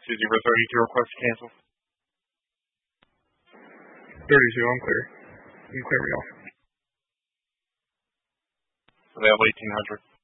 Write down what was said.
Susie for 32 request to cancel. 32, I'm clear. You can clear me off. So they have 1800.